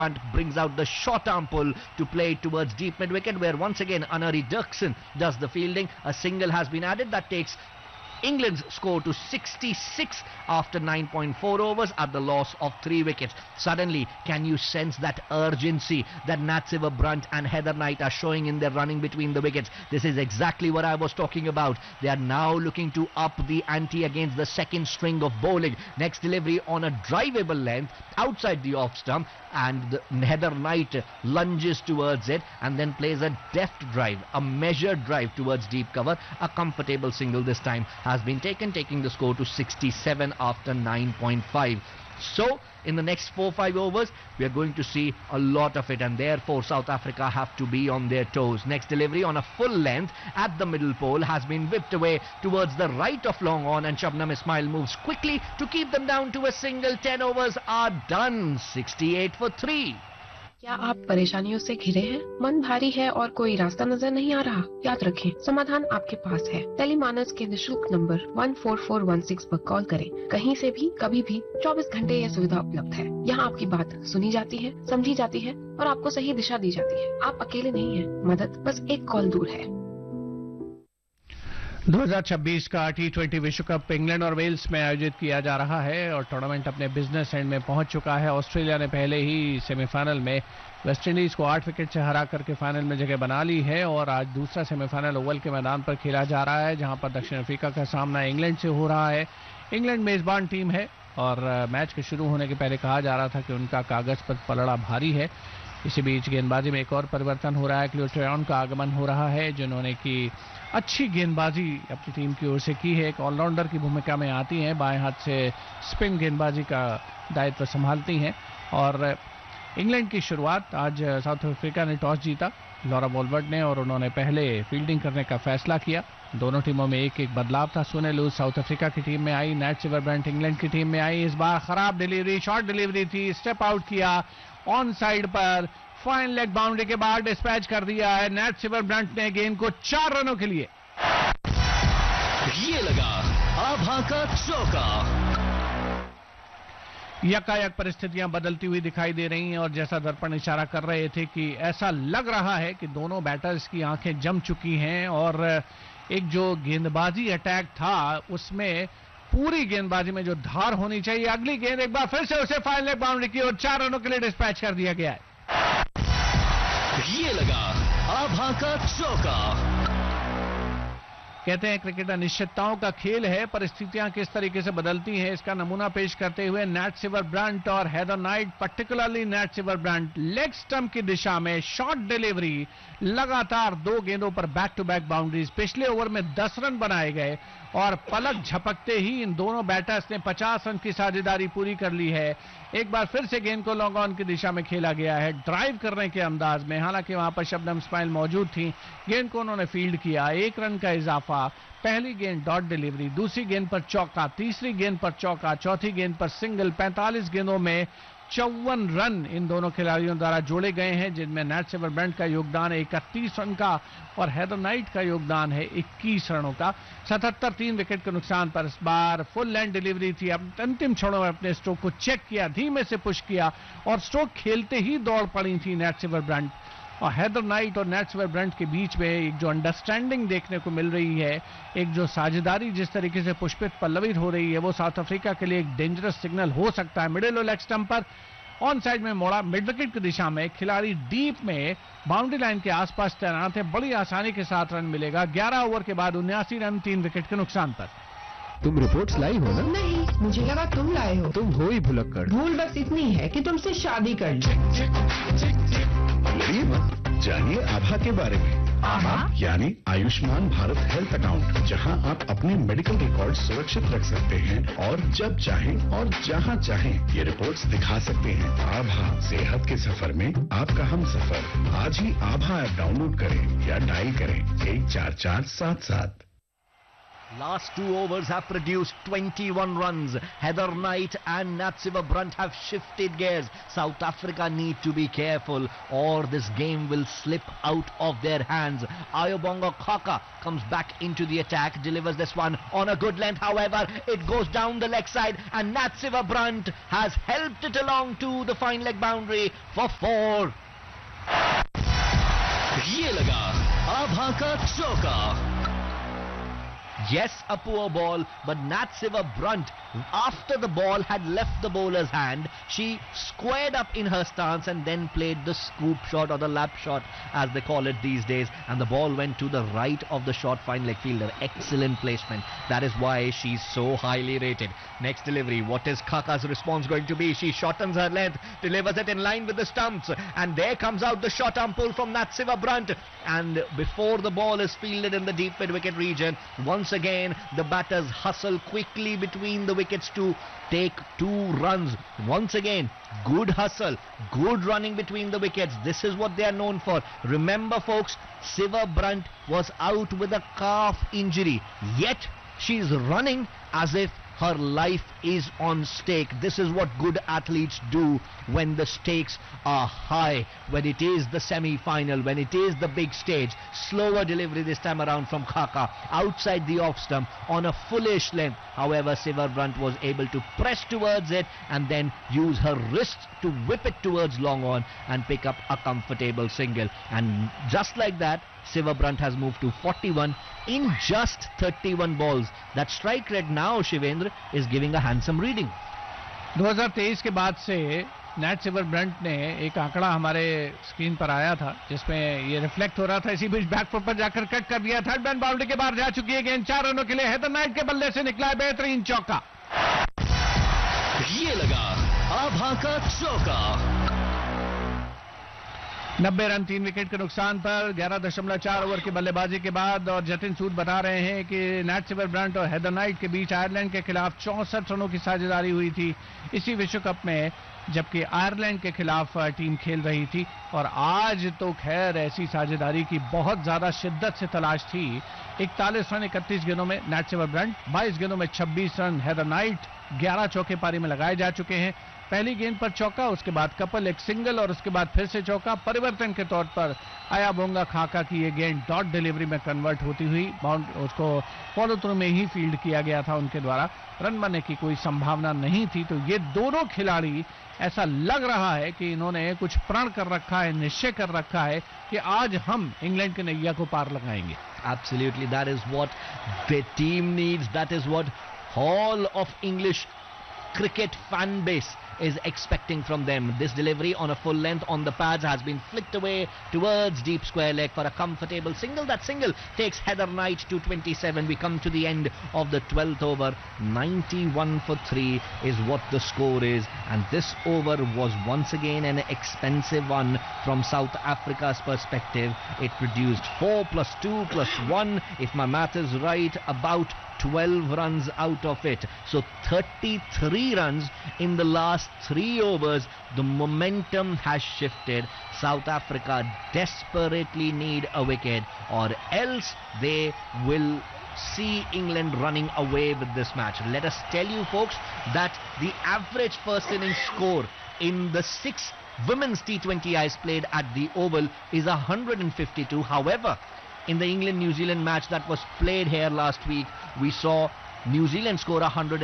brings out the short arm pull to play towards deep mid wicket, where once again Anari Dirksen does the fielding. A single has been added that takes England's score to 66 after 9.4 overs at the loss of 3 wickets. Suddenly, can you sense that urgency that Nat Sciver-Brunt and Heather Knight are showing in their running between the wickets? This is exactly what I was talking about. They are now looking to up the ante against the second string of bowling. Next delivery on a drivable length outside the off stump, and Heather Knight lunges towards it and then plays a deft drive, a measured drive towards deep cover. A comfortable single this time has been taken, taking the score to 67 after 9.5. So, in the next 4-5 overs, we are going to see a lot of it, and therefore South Africa have to be on their toes. Next delivery on a full length at the middle pole has been whipped away towards the right of long on, and Shabnam Ismail moves quickly to keep them down to a single. 10 overs are done. 68 for 3. क्या आप परेशानियों से घिरे हैं? मन भारी है और कोई रास्ता नजर नहीं आ रहा? याद रखें, समाधान आपके पास है। टेलीमानस के निशुल्क नंबर 14416 पर कॉल करें। कहीं से भी, कभी भी, 24 घंटे यह सुविधा उपलब्ध है। यहाँ आपकी बात सुनी जाती है, समझी जाती है और आपको सही दिशा दी जाती है। आप अकेले नहीं हैं। मदद बस एक कॉल दूर है। 2026 का T20 विश्व कप इंग्लैंड और वेल्स में आयोजित किया जा रहा है और टूर्नामेंट अपने बिजनेस एंड में पहुंच चुका है। ऑस्ट्रेलिया ने पहले ही सेमीफाइनल में वेस्टइंडीज को 8 विकेट से हरा करके फाइनल में जगह बना ली है और आज दूसरा सेमीफाइनल ओवल के मैदान पर खेला जा रहा है, जहां पर दक्षिण अफ्रीका का सामना इंग्लैंड से हो रहा है। इंग्लैंड मेजबान टीम है और मैच के शुरू होने के पहले कहा जा रहा था कि उनका कागज पर पलड़ा भारी है। इसी बीच गेंदबाजी में एक और परिवर्तन हो रहा है। क्लियो ट्रेयन का आगमन हो रहा है, जिन्होंने की अच्छी गेंदबाजी अपनी टीम की ओर से की है। एक ऑलराउंडर की भूमिका में आती हैं, बाएं हाथ से स्पिन गेंदबाजी का दायित्व संभालती हैं। और इंग्लैंड की शुरुआत आज साउथ अफ्रीका ने टॉस जीता लॉरा वॉलवर्ड ने और उन्होंने पहले फील्डिंग करने का फैसला किया। दोनों टीमों में एक एक बदलाव था। सुने लूज साउथ अफ्रीका की टीम में आई, नैट सिवर-ब्रंट इंग्लैंड की टीम में आई। इस बार खराब डिलीवरी, शॉर्ट डिलीवरी थी, स्टेप आउट किया ऑन साइड पर, फाइन लेग बाउंड्री के बाद डिस्पैच कर दिया है नैट सिवर-ब्रंट ने गेंद को 4 रनों के लिए। ये लगा आभा का चौका। यकायक परिस्थितियां बदलती हुई दिखाई दे रही हैं और जैसा दर्पण इशारा कर रहे थे कि ऐसा लग रहा है कि दोनों बैटर्स की आंखें जम चुकी हैं और एक जो गेंदबाजी अटैक था उसमें पूरी गेंदबाजी में जो धार होनी चाहिए, अगली गेंद एक बार फिर से उसे फाइन लेग बाउंड्री की और 4 रनों के लिए डिस्पैच कर दिया गया है। ये लगा आभा का चौका। कहते हैं क्रिकेट अनिश्चितताओं का खेल है, परिस्थितियां किस तरीके से बदलती हैं इसका नमूना पेश करते हुए नैट सिवर-ब्रंट और Heather night, particularly NAT सिवर-ब्रंट, leg stump की दिशा में शॉर्ट डिलीवरी, लगातार 2 गेंदों पर बैक टू बैक बाउंड्रीज। पिछले ओवर में 10 रन बनाए गए और पलक झपकते ही इन दोनों बैटर्स ने 50 रन की साझेदारी पूरी कर ली है। एक बार फिर से गेंद को लॉन्ग ऑन की दिशा में खेला गया है, ड्राइव करने के अंदाज में। हालांकि वहां पर शबनम इस्माइल मौजूद थी, गेंद को उन्होंने फील्ड किया। 1 रन का इजाफा। पहली गेंद डॉट डिलीवरी, दूसरी गेंद पर चौका, तीसरी गेंद पर चौका, चौथी गेंद पर सिंगल। 45 गेंदों में 54 रन इन दोनों खिलाड़ियों द्वारा जोड़े गए हैं, जिनमें नैट सिवर-ब्रंट का योगदान है 31 रन का और हेदर नाइट का योगदान है 21 रनों का। 77 3 विकेट के नुकसान पर इस बार फुल लेंथ डिलीवरी थी। अब अंतिम क्षणों में अपने स्ट्रोक को चेक किया, धीमे से पुश किया और स्ट्रोक खेलते ही दौड़ पड़ी थी नैट सिवर-ब्रंट। और हेदर नाइट और नैट सिवर-ब्रंट के बीच में एक जो अंडरस्टैंडिंग देखने को मिल रही है, एक जो साझेदारी जिस तरीके से पुष्पित पल्लवित हो रही है, वो साउथ अफ्रीका के लिए एक डेंजरस सिग्नल हो सकता है। मिडिल और लेग स्टंप पर ऑन साइड में मोड़ा, मिड विकेट की दिशा में खिलाड़ी डीप में बाउंड्री लाइन के आसपास तैनात है, बड़ी आसानी के साथ रन मिलेगा। 11 ओवर के बाद 79 रन 3 विकेट के नुकसान पर। तुम रिपोर्ट्स लाई हो ना? नहीं, मुझे लगा तुम लाए हो। तुम हो ही भुलक्कड़। भूल बस इतनी है कि तुमसे शादी कर ली। जानिए आभा के बारे में। आभा यानी आयुष्मान भारत हेल्थ अकाउंट, जहां आप अपने मेडिकल रिकॉर्ड सुरक्षित रख सकते हैं और जब चाहें और जहां चाहें ये रिपोर्ट्स दिखा सकते हैं। आभा, सेहत के सफर में आपका हम सफर। आज ही आभा ऐप डाउनलोड करें या डायल करें 14477। Last 2 overs have produced 21 runs. Heather Knight and Natsiva Brunt have shifted gears. South Africa need to be careful or this game will slip out of their hands. Ayobonga Khaka comes back into the attack, delivers this one on a good length. However, it goes down the leg side and Natsiva Brunt has helped it along to the fine leg boundary for 4. ये लगा आभा का चौका. Yes, a poor ball, but Natsiva Brunt, after the ball had left the bowler's hand, she squared up in her stance and then played the scoop shot or the lap shot, as they call it these days, and the ball went to the right of the short fine leg fielder. Excellent placement. That is why she's so highly rated. Next delivery, what is Khaka's response going to be? She shortens her length, delivers it in line with the stumps, and there comes out the short arm pull from Natsiva Brunt, and before the ball is fielded in the deep mid-wicket region, once again the batters hustle quickly between the wickets to take 2 runs. Once again, good hustle, good running between the wickets. This is what they are known for. Remember folks, Siva Brunt was out with a calf injury, yet she's running as if her life is on stake. This is what good athletes do when the stakes are high, when it is the semi-final, when it is the big stage. Slower delivery this time around from Khaka, outside the off stump on a fullish length. However, Siva Brunt was able to press towards it and then use her wrist to whip it towards long on and pick up a comfortable single. And just like that, Siva Brunt has moved to 41 in just 31 balls. That strike rate now, Shivendra, is giving a handsome reading. 2023 के बाद से नैटसिवर Brunt ने एक आंकड़ा हमारे screen पर आया था जिसमें ये रिफ्लेक्ट हो रहा था. इसी बीच बैकफुट पर जाकर कट कर दिया. थर्ड मैन बाउंड्री के बाहर जा चुकी है गेंद. 4 रनों के लिए हेदर नाइट के बल्ले से निकला है बेहतरीन चौका. ये लगा आभा का चौका. 90 रन 3 विकेट के नुकसान पर 11.4 ओवर की बल्लेबाजी के बाद. और जतिन सूद बता रहे हैं कि नैटसिवर ब्रंट और हेदर नाइट के बीच आयरलैंड के खिलाफ 64 रनों की साझेदारी हुई थी इसी विश्व कप में, जबकि आयरलैंड के खिलाफ टीम खेल रही थी. और आज तो खैर ऐसी साझेदारी की बहुत ज्यादा शिद्दत से तलाश थी. 41 रन 31 गेंदों में नैटसिवर ब्रंट, 22 गेंदों में 26 रन हेदर नाइट. 11 चौके पारी में लगाए जा चुके हैं. पहली गेंद पर चौका, उसके बाद कपल, एक सिंगल और उसके बाद फिर से चौका. परिवर्तन के तौर पर अयाबोंगा खाका की ये गेंद डॉट डिलीवरी में कन्वर्ट होती हुई उसको फॉलो थ्रू में ही फील्ड किया गया था उनके द्वारा. रन बनने की कोई संभावना नहीं थी. तो ये दोनों खिलाड़ी ऐसा लग रहा है कि इन्होंने कुछ प्रण कर रखा है, निश्चय कर रखा है कि आज हम इंग्लैंड के नैया को पार लगाएंगे. Absolutely, that is what the team needs. That is what all of English cricket fan base is expecting from them. This delivery on a full length on the pads has been flicked away towards deep square leg for a comfortable single. That single takes Heather Knight to 27. We come to the end of the 12th over. 91 for 3 is what the score is, and this over was once again an expensive one from South Africa's perspective. It produced 4 plus 2 plus 1, if my math is right, about 12 runs out of it. So 33 runs in the last 3 overs. The momentum has shifted. South Africa desperately need a wicket, or else they will see England running away with this match. Let us tell you folks that the average first innings score in the 6 women's T20Is played at the Oval is 152. However, in the England-New Zealand match that was played here last week, we saw New Zealand score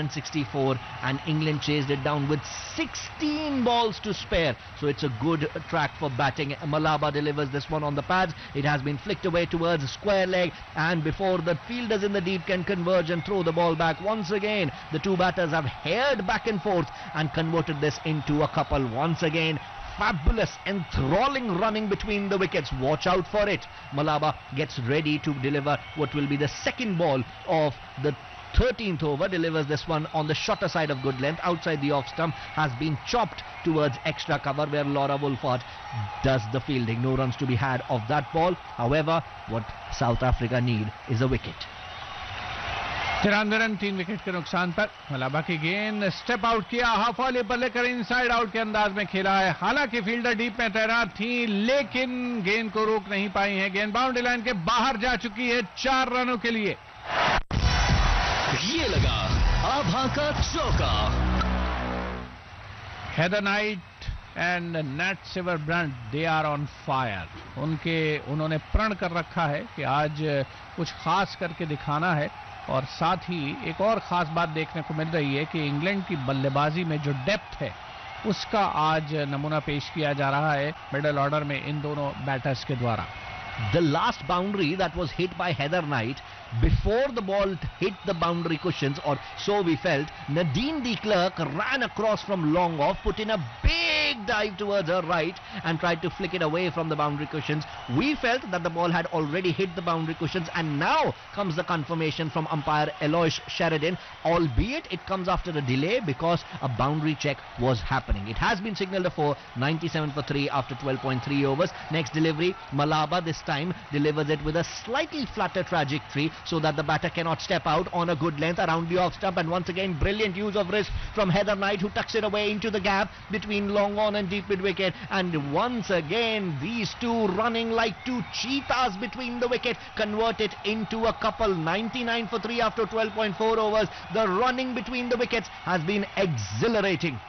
164 and England chased it down with 16 balls to spare. So it's a good track for batting. Malaba delivers this one on the pads. It has been flicked away towards square leg, and before the fielders in the deep can converge and throw the ball back, once again the two batters have haired back and forth and converted this into a couple. Once again, fabulous, enthralling running between the wickets. Watch out for it. Malaba gets ready to deliver what will be the second ball of the 13th over, delivers this one on the shorter side of good length, outside the off stump, has been chopped towards extra cover where Laura Wolfart does the fielding. No runs to be had of that ball. However, what South Africa need is a wicket. 93 run 3 wicket के नुकसान पर. मलाबा की गेंद step out किया, half वाले बल्ले कर inside out के अंदाज में खेला है. हालांकि फील्डर डीप में तैनात थी लेकिन गेंद को रोक नहीं पाई है. गेंद बाउंड्री लाइन के बाहर जा चुकी है 4 रनों के लिए. आभा का चौका। Heather Knight and Nat Silverbrand, they are on fire. उन्होंने प्रण कर रखा है कि आज कुछ खास करके दिखाना है, और साथ ही एक और खास बात देखने को मिल रही है कि इंग्लैंड की बल्लेबाजी में जो डेप्थ है उसका आज नमूना पेश किया जा रहा है मिडिल ऑर्डर में इन दोनों बैटर्स के द्वारा। The last boundary that was hit by Heather Knight, before the ball hit the boundary cushions, or so we felt, Nadine de Klerk ran across from long off, put in a big dive towards her right and tried to flick it away from the boundary cushions. We felt that the ball had already hit the boundary cushions, and now comes the confirmation from umpire Eloise Sheridan, albeit it comes after a delay because a boundary check was happening. It has been signalled for 97 for 3 after 12.3 overs. Next delivery, Malaba this time delivers it with a slightly flatter trajectory so that the batter cannot step out on a good length around the off stump, and once again brilliant use of wrist from Heather Knight, who tucks it away into the gap between long on and deep mid wicket, and once again these two running like two cheetahs between the wicket convert it into a couple. 99 for 3 after 12.4 overs. The running between the wickets has been exhilarating.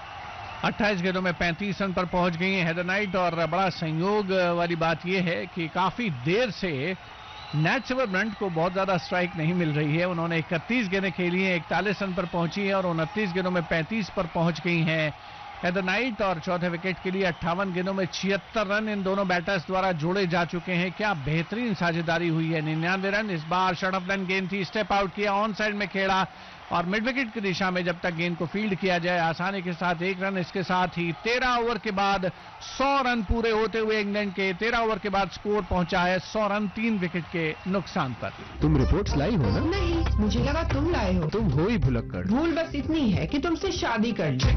28 गेंदों में 35 run पर पहुंच गई हैं Heather night, और बड़ा संयोग वाली बात यह है कि काफी देर से नैट सिल्वरब्रंट को बहुत ज्यादा स्ट्राइक नहीं मिल रही है। उन्होंने 31 गेंदें खेली हैं, 41 रन पर पहुंची है, और 29 गेंदों में 35 पर पहुंच गई हैं हेदर नाइट, और चौथे विकेट के लिए 58 गेंदों में 76 रन इन दोनों बैटर्स द्वारा जोड़े जा चुके हैं। क्या बेहतरीन साझेदारी हुई है। 99 रन इस बार शॉर्ट ऑफ लाइन गेंद थी, स्टेप आउट किया, ऑन साइड में खेला, और मिड विकेट की दिशा में जब तक गेंद को फील्ड किया जाए आसानी के साथ 1 रन। इसके साथ ही 13 ओवर के बाद 100 रन पूरे होते हुए इंग्लैंड के 13 ओवर के बाद स्कोर पहुंचा है 100 रन 3 विकेट के नुकसान पर। तुम रिपोर्ट्स लाई हो ना? नहीं, मुझे लगा तुम लाए हो। तुम हो ही भुलक्कड़। भूल बस इतनी है कि तुमसे शादी कर ली।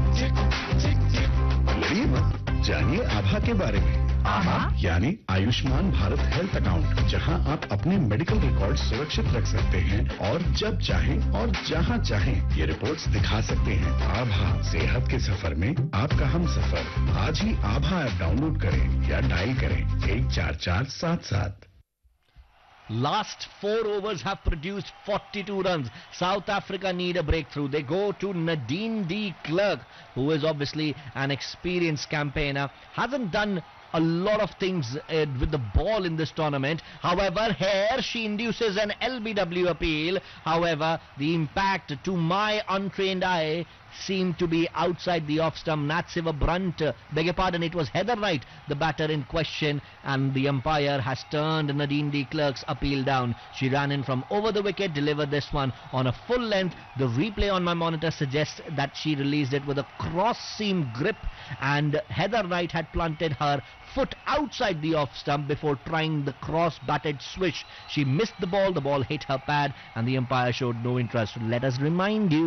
लड़िए मत, जानिए आभा के बारे में। आभा यानी आयुष्मान भारत हेल्थ अकाउंट, जहां आप अपने मेडिकल रिकॉर्ड सुरक्षित रख सकते हैं और जब चाहें और जहां चाहें ये रिपोर्ट्स दिखा सकते हैं। आभा, सेहत के सफर में आपका हम सफर। आज ही आभा ऐप डाउनलोड करें या डायल करें 14477। Last 4 overs have produced 42 runs. South Africa need a breakthrough. They go to Nadine de Klerk, who is obviously an experienced campaigner. Hasn't done a lot of things with the ball in this tournament. However, here she induces an LBW appeal. However, the impact to my untrained eye seemed to be outside the off stump. Nat Silverbrand, beg your pardon, it was Heather Knight, the batter in question, and the umpire has turned Nadine de Klerk's appeal down. She ran in from over the wicket, delivered this one on a full length. The replay on my monitor suggests that she released it with a cross seam grip, and Heather Knight had planted her foot outside the off stump before trying the cross batted swish. She missed the ball hit her pad, and the umpire showed no interest. Let us remind you